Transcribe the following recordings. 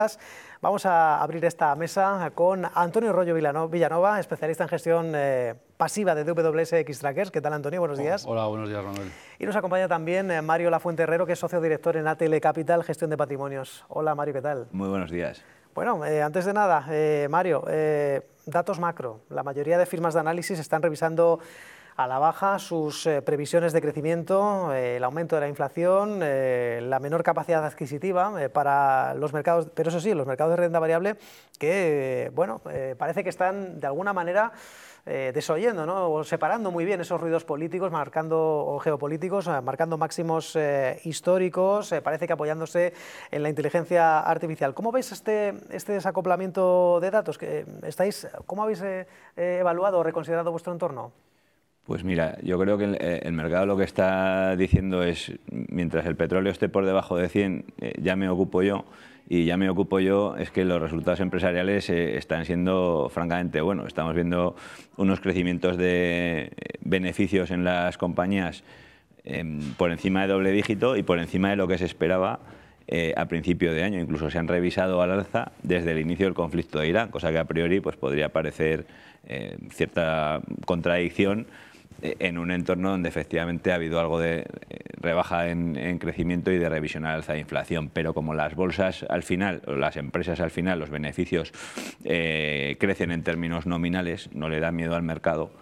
Vamos a abrir esta mesa con Antonio Rollo Villanova, especialista en gestión pasiva de DWS Xtrackers. ¿Qué tal, Antonio? Buenos días. Hola, buenos días, Manuel. Y nos acompaña también Mario Lafuente Herrero, que es socio director en ATL Capital, Gestión de Patrimonios. Hola, Mario, ¿qué tal? Muy buenos días. Bueno, antes de nada, Mario, datos macro. La mayoría de firmas de análisis están revisando a la baja sus previsiones de crecimiento, el aumento de la inflación, la menor capacidad adquisitiva para los mercados, pero eso sí, los mercados de renta variable que, bueno, parece que están de alguna manera desoyendo, ¿no? O separando muy bien esos ruidos políticos, o geopolíticos, marcando máximos históricos, parece que apoyándose en la inteligencia artificial. ¿Cómo veis este desacoplamiento de datos? ¿Cómo habéis evaluado o reconsiderado vuestro entorno? Pues mira, yo creo que el mercado lo que está diciendo es, mientras el petróleo esté por debajo de 100, ya me ocupo yo, y ya me ocupo yo es que los resultados empresariales están siendo francamente buenos. Estamos viendo unos crecimientos de beneficios en las compañías por encima de doble dígito y por encima de lo que se esperaba a principio de año. Incluso se han revisado al alza desde el inicio del conflicto de Irán, cosa que a priori pues, podría parecer cierta contradicción en un entorno donde efectivamente ha habido algo de rebaja en crecimiento y de revisión al alza de inflación. Pero como las bolsas al final, o las empresas al final, los beneficios crecen en términos nominales, no le da miedo al mercado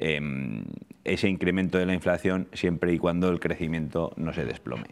ese incremento de la inflación siempre y cuando el crecimiento no se desplome.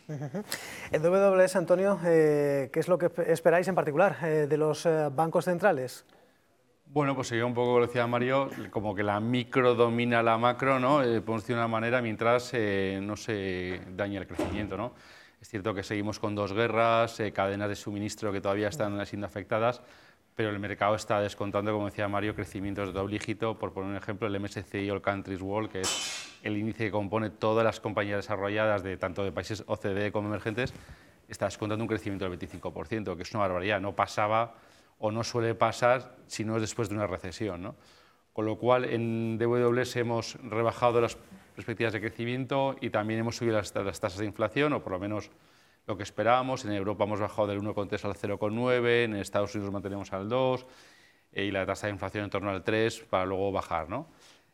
En DWS, Antonio, ¿qué es lo que esperáis en particular de los bancos centrales? Bueno, pues sería un poco, como decía Mario, como que la micro domina la macro, ¿no? Podemos decir de una manera mientras no se daña el crecimiento, ¿no? Es cierto que seguimos con dos guerras, cadenas de suministro que todavía están siendo afectadas, pero el mercado está descontando, como decía Mario, crecimientos de doble dígito. Por poner un ejemplo, el MSCI All Countries World, que es el índice que compone todas las compañías desarrolladas, tanto de países OCDE como emergentes, está descontando un crecimiento del 25%, que es una barbaridad. No pasaba o no suele pasar si no es después de una recesión, ¿no? Con lo cual, en DWS hemos rebajado las perspectivas de crecimiento y también hemos subido las tasas de inflación, o por lo menos lo que esperábamos. En Europa hemos bajado del 1,3 al 0,9, en Estados Unidos mantenemos al 2 y la tasa de inflación en torno al 3 para luego bajar, ¿no?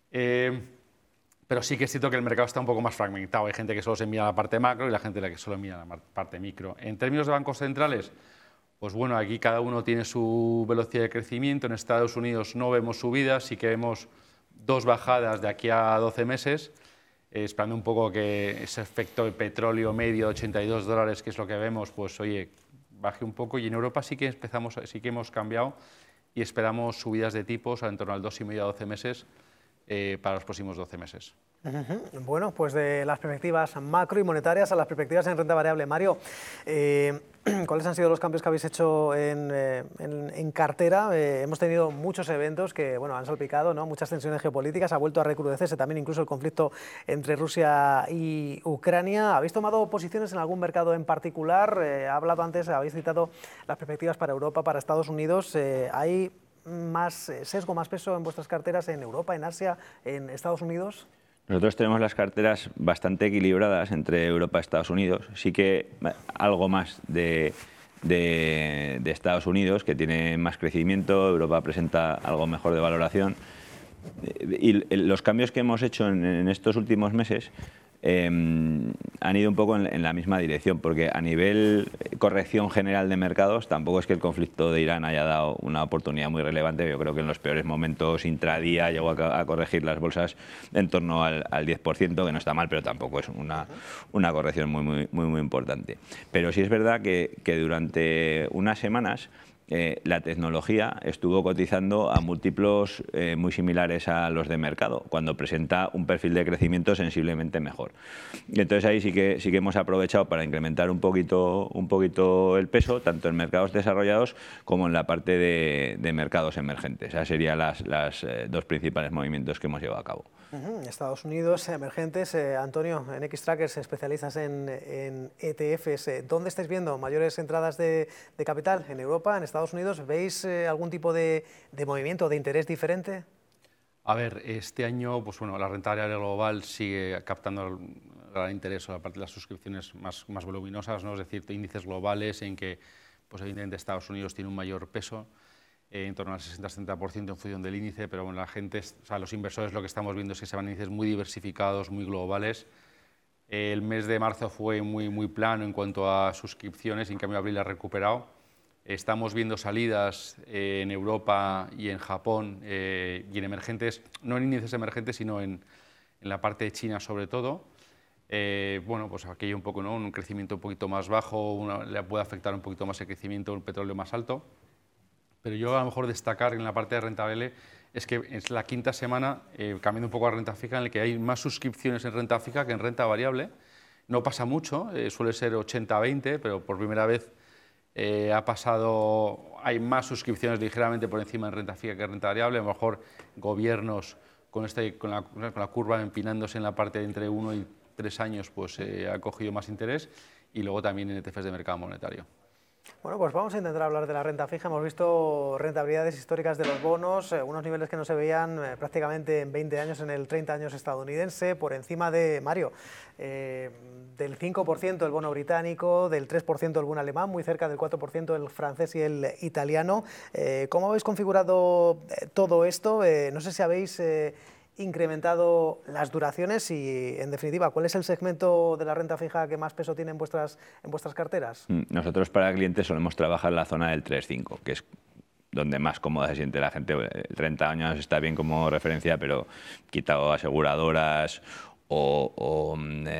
Pero sí que es cierto que el mercado está un poco más fragmentado. Hay gente que solo se mira la parte macro y la gente que solo mira la parte micro. En términos de bancos centrales, pues bueno, aquí cada uno tiene su velocidad de crecimiento. En Estados Unidos no vemos subidas, sí que vemos dos bajadas de aquí a 12 meses, esperando un poco que ese efecto de petróleo medio de $82, que es lo que vemos, pues oye, baje un poco. Y en Europa sí que hemos cambiado y esperamos subidas de tipos en torno al 2,5 a 12 meses para los próximos 12 meses. Bueno, pues de las perspectivas macro y monetarias a las perspectivas en renta variable. Mario, ¿cuáles han sido los cambios que habéis hecho en cartera? Hemos tenido muchos eventos que bueno, han salpicado, ¿no? Muchas tensiones geopolíticas, ha vuelto a recrudecerse también incluso el conflicto entre Rusia y Ucrania. ¿Habéis tomado posiciones en algún mercado en particular? Ha hablado antes, habéis citado las perspectivas para Europa, para Estados Unidos. ¿Hay más sesgo, más peso en vuestras carteras en Europa, en Asia, en Estados Unidos? Nosotros tenemos las carteras bastante equilibradas entre Europa y Estados Unidos. Sí que algo más de Estados Unidos, que tiene más crecimiento. Europa presenta algo mejor de valoración. Y los cambios que hemos hecho en estos últimos meses han ido un poco en la misma dirección, porque a nivel corrección general de mercados tampoco es que el conflicto de Irán haya dado una oportunidad muy relevante. Yo creo que en los peores momentos intradía llegó a corregir las bolsas en torno al 10%, que no está mal, pero tampoco es una corrección muy importante. Pero sí es verdad que durante unas semanas la tecnología estuvo cotizando a múltiplos muy similares a los de mercado, cuando presenta un perfil de crecimiento sensiblemente mejor. Y entonces ahí sí que hemos aprovechado para incrementar un poquito el peso, tanto en mercados desarrollados como en la parte de mercados emergentes. Esas serían las dos principales movimientos que hemos llevado a cabo. Estados Unidos, emergentes. Antonio, en Xtrackers, especialistas en ETFs. ¿Dónde estáis viendo mayores entradas de capital? ¿En Europa, en Estados Unidos? ¿Veis algún tipo de movimiento, de interés diferente? A ver, este año pues bueno, la renta variable global sigue captando gran interés a la parte de las suscripciones más voluminosas, ¿no? Es decir, índices globales en que pues evidentemente Estados Unidos tiene un mayor peso, en torno al 60-70% en función del índice, pero bueno, la gente, o sea, los inversores lo que estamos viendo es que se van a índices muy diversificados, muy globales. El mes de marzo fue muy plano en cuanto a suscripciones, y en cambio abril ha recuperado. Estamos viendo salidas en Europa y en Japón y en emergentes, no en índices emergentes, sino en la parte de China sobre todo. Bueno, pues aquí hay un poco, ¿no?, un crecimiento un poquito más bajo, le puede afectar un poquito más el crecimiento de un petróleo más alto. Pero yo a lo mejor destacar en la parte de renta variable es que es la quinta semana, cambiando un poco a renta fija, en la que hay más suscripciones en renta fija que en renta variable. No pasa mucho, suele ser 80-20, pero por primera vez ha pasado, hay más suscripciones ligeramente por encima en renta fija que en renta variable. A lo mejor gobiernos con la curva empinándose en la parte de entre 1 y 3 años, pues ha cogido más interés, y luego también en ETFs de mercado monetario. Bueno, pues vamos a intentar hablar de la renta fija. Hemos visto rentabilidades históricas de los bonos, unos niveles que no se veían prácticamente en 20 años en el 30 años estadounidense, por encima de, Mario, del 5% el bono británico, del 3% el bono alemán, muy cerca del 4% el francés y el italiano. ¿Cómo habéis configurado todo esto? No sé si habéis incrementado las duraciones y, en definitiva, ¿cuál es el segmento de la renta fija que más peso tiene en vuestras carteras? Nosotros para clientes solemos trabajar en la zona del 3-5, que es donde más cómoda se siente la gente. 30 años está bien como referencia, pero quitado aseguradoras o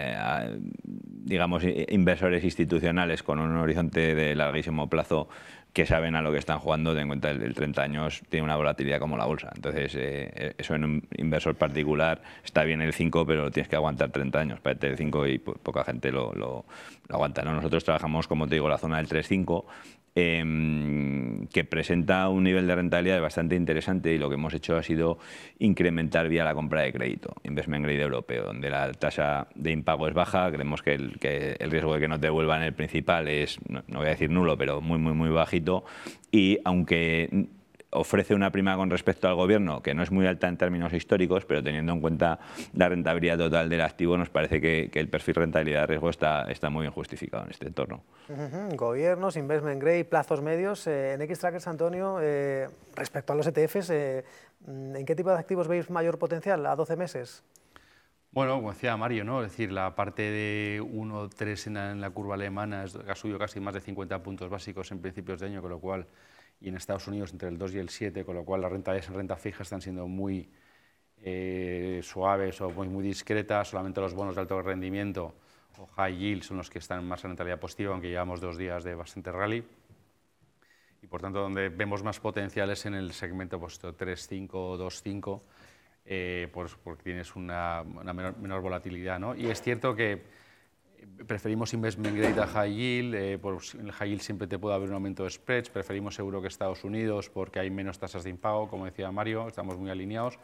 digamos, inversores institucionales con un horizonte de larguísimo plazo que saben a lo que están jugando, ten en cuenta el 30 años tiene una volatilidad como la bolsa. Entonces, eso en un inversor particular está bien el 5, pero lo tienes que aguantar 30 años para tener el 5 y poca gente lo aguanta, ¿no? Nosotros trabajamos, como te digo, la zona del 3-5, que presenta un nivel de rentabilidad bastante interesante, y lo que hemos hecho ha sido incrementar vía la compra de crédito, investment grade europeo, donde la tasa de impago es baja. Creemos que el riesgo de que no te devuelvan el principal es, no voy a decir nulo, pero muy bajito, y aunque ofrece una prima con respecto al gobierno que no es muy alta en términos históricos, pero teniendo en cuenta la rentabilidad total del activo, nos parece que el perfil rentabilidad-riesgo está muy bien justificado en este entorno. Gobiernos, investment grade, plazos medios. En Xtrackers, Antonio, respecto a los ETFs, ¿en qué tipo de activos veis mayor potencial a 12 meses? Bueno, como decía Mario, ¿no? Es decir, la parte de 1-3 en la curva alemana ha subido casi más de 50 puntos básicos en principios de año, con lo cual, y en Estados Unidos entre el 2 y el 7, con lo cual las rentabilidades en renta fija están siendo muy suaves o muy discretas. Solamente los bonos de alto rendimiento o high yield son los que están más en rentabilidad positiva, aunque llevamos 2 días de bastante rally. Y por tanto, donde vemos más potenciales en el segmento 3-5 o 2-5, pues porque tienes una menor volatilidad, ¿no? Y es cierto que preferimos investment grade a high yield. En el high yield siempre te puede haber un aumento de spreads. Preferimos euro que Estados Unidos porque hay menos tasas de impago, como decía Mario, estamos muy alineados.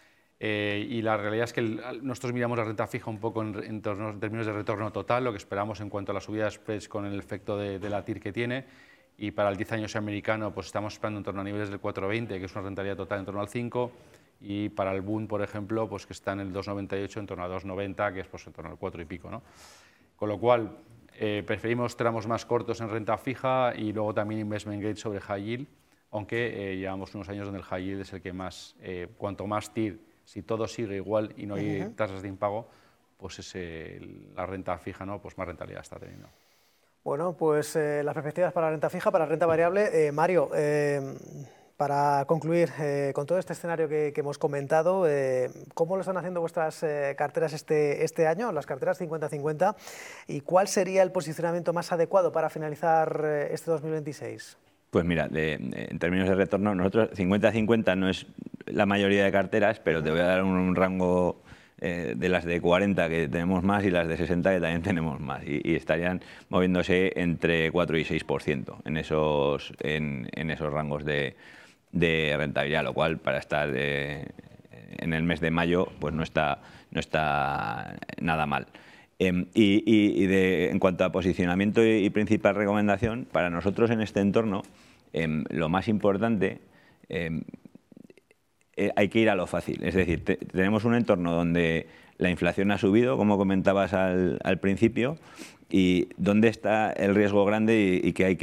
Y la realidad es que nosotros miramos la renta fija un poco en términos de retorno total, lo que esperamos en cuanto a la subida de spreads con el efecto de la TIR que tiene. Y para el 10 años americano, pues estamos esperando en torno a niveles del 4,20, que es una rentabilidad total en torno al 5. Y para el Bund, por ejemplo, pues que está en el 2,98, en torno a 2,90, que es pues en torno al 4 y pico, ¿no? Con lo cual, preferimos tramos más cortos en renta fija y luego también investment grade sobre high yield, aunque llevamos unos años donde el high yield es el que más, cuanto más TIR, si todo sigue igual y no hay tasas de impago, pues es la renta fija, ¿no? Pues más rentabilidad está teniendo. Bueno, pues las perspectivas para la renta fija, para la renta variable. Mario, para concluir, con todo este escenario que hemos comentado, ¿cómo lo están haciendo vuestras carteras este año, las carteras 50-50? ¿Y cuál sería el posicionamiento más adecuado para finalizar este 2026? Pues mira, en términos de retorno, nosotros 50-50 no es la mayoría de carteras, pero te voy a dar un rango de las de 40 que tenemos más y las de 60 que también tenemos más, y estarían moviéndose entre 4 y 6% en esos rangos de rentabilidad, lo cual para estar en el mes de mayo pues no está nada mal. En cuanto a posicionamiento y principal recomendación, para nosotros en este entorno lo más importante, hay que ir a lo fácil. Es decir, tenemos un entorno donde la inflación ha subido, como comentabas al principio, y dónde está el riesgo grande y que hay que